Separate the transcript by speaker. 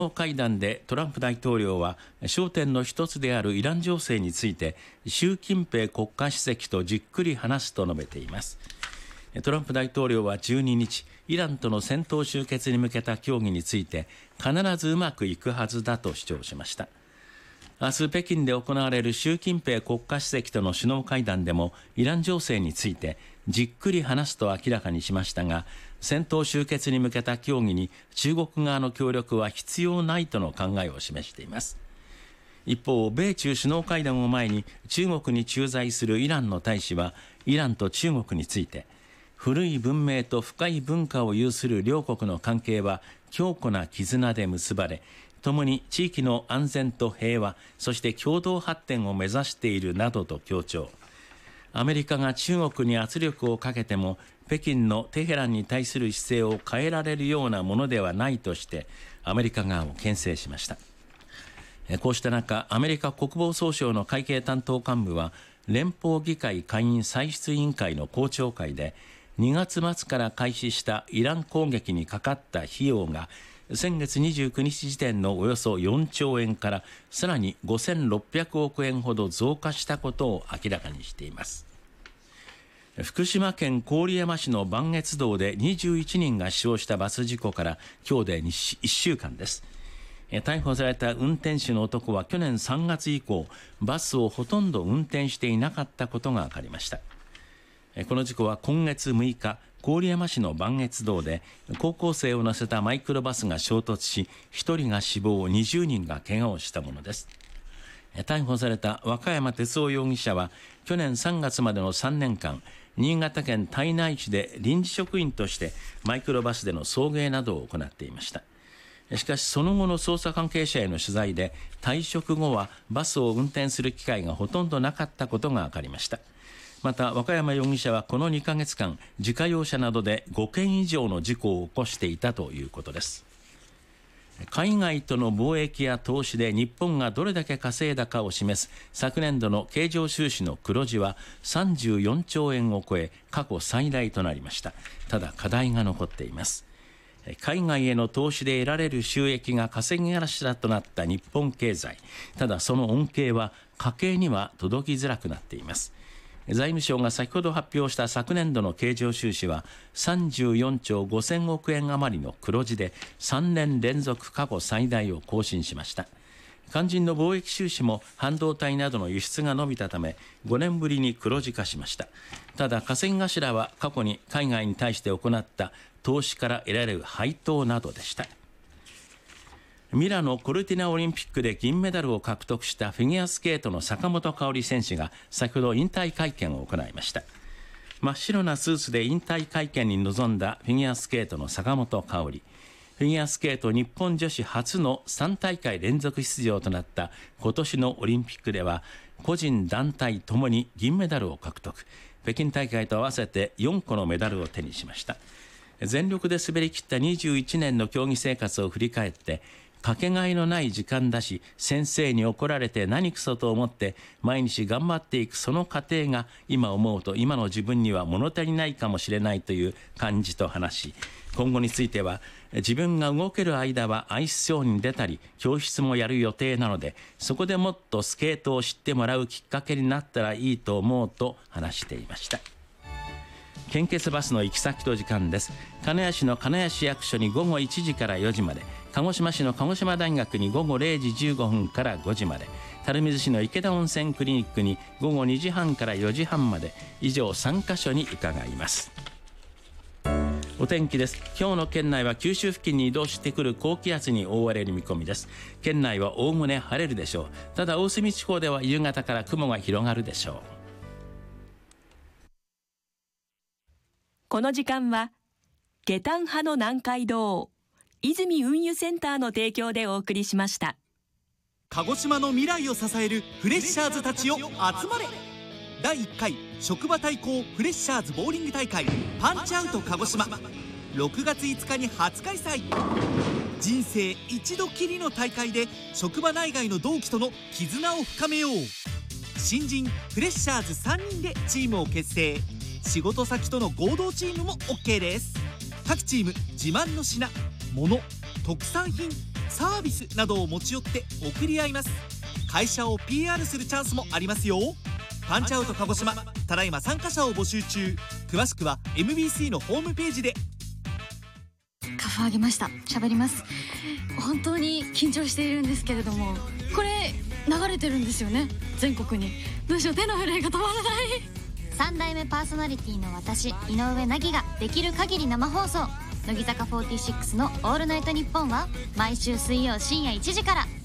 Speaker 1: 会談でトランプ大統領は焦点の一つであるイラン情勢について習近平国家主席とじっくり話すと述べています。トランプ大統領は12日、イランとの戦闘終結に向けた協議について必ずうまくいくはずだと主張しました。明日北京で行われる習近平国家主席との首脳会談でもイラン情勢についてじっくり話すと明らかにしましたが、戦闘終結に向けた協議に中国側の協力は必要ないとの考えを示しています。一方、米中首脳会談を前に中国に駐在するイランの大使はイランと中国について、古い文明と深い文化を有する両国の関係は強固な絆で結ばれ、共に地域の安全と平和、そして共同発展を目指しているなどと強調。アメリカが中国に圧力をかけても北京のテヘランに対する姿勢を変えられるようなものではないとしてアメリカ側を牽制しました。こうした中、アメリカ国防総省の会計担当幹部は連邦議会下院歳出委員会の公聴会で2月末から開始したイラン攻撃にかかった費用が先月29日時点のおよそ4兆円からさらに5600億円ほど増加したことを明らかにしています。福島県郡山市の磐越道で21人が死傷したバス事故から今日で1週間です。逮捕された運転手の男は去年3月以降バスをほとんど運転していなかったことが分かりました。この事故は今月6日、郡山市の磐越道で高校生を乗せたマイクロバスが衝突し、1人が死亡、20人が怪我をしたものです。逮捕された若山哲夫容疑者は去年3月までの3年間、新潟県胎内市で臨時職員としてマイクロバスでの送迎などを行っていました。しかしその後の捜査関係者への取材で退職後はバスを運転する機会がほとんどなかったことが分かりました。また若山容疑者はこの2ヶ月間自家用車などで5件以上の事故を起こしていたということです。海外との貿易や投資で日本がどれだけ稼いだかを示す昨年度の経常収支の黒字は34兆円を超え過去最大となりました。ただ課題が残っています。海外への投資で得られる収益が稼ぎ頭となった日本経済。ただその恩恵は家計には届きづらくなっています。財務省が先ほど発表した昨年度の経常収支は34兆5000億円余りの黒字で3年連続過去最大を更新しました。肝心の貿易収支も半導体などの輸出が伸びたため5年ぶりに黒字化しました。ただ稼ぎ頭は過去に海外に対して行った投資から得られる配当などでした。ミラノ・コルティナオリンピックで銀メダルを獲得したフィギュアスケートの坂本花織選手が先ほど引退会見を行いました。真っ白なスーツで引退会見に臨んだフィギュアスケートの坂本花織。フィギュアスケート日本女子初の3大会連続出場となった今年のオリンピックでは個人団体ともに銀メダルを獲得。北京大会と合わせて4個のメダルを手にしました。全力で滑り切った21年の競技生活を振り返ってかけがえのない時間だし、先生に怒られて何くそと思って毎日頑張っていくその過程が今思うと今の自分には物足りないかもしれないという感じと話し、今後については自分が動ける間はアイスショーに出たり教室もやる予定なので、そこでもっとスケートを知ってもらうきっかけになったらいいと思うと話していました。献血バスの行き先と時間です。鹿屋市の鹿屋市役所に午後1時から4時まで、鹿児島市の鹿児島大学に午後0時15分から5時まで、垂水市の池田温泉クリニックに午後2時半から4時半まで、以上3カ所に伺います。お天気です。今日の県内は九州付近に移動してくる高気圧に覆われる見込みです。県内はおおむね晴れるでしょう。ただ大隅地方では夕方から雲が広がるでしょう。
Speaker 2: この時間は下旦派の南海道泉運輸センターの提供でお送りしました。
Speaker 3: 鹿児島の未来を支えるフレッシャーズたちよ集まれ。第1回職場対抗フレッシャーズボーリング大会パンチアウト鹿児島、6月5日に初開催。人生一度きりの大会で職場内外の同期との絆を深めよう。新人フレッシャーズ3人でチームを結成。仕事先との合同チームも OK です。各チーム自慢の品、物、特産品、 サービスなどを持ち寄って送り合います。会社を PR するチャンスもありますよ。パンチアウト鹿児島、ただいま参加者を募集中。詳しくは MBC のホームページで。
Speaker 4: カフ上げました。喋ります。本当に緊張しているんですけれども、これ流れてるんですよね、全国に。どうしよう、手の震えが止まらない。
Speaker 5: 3代目パーソナリティの私、井上凪ができる限り生放送。乃木坂46の「オールナイトニッポン」は毎週水曜深夜1時から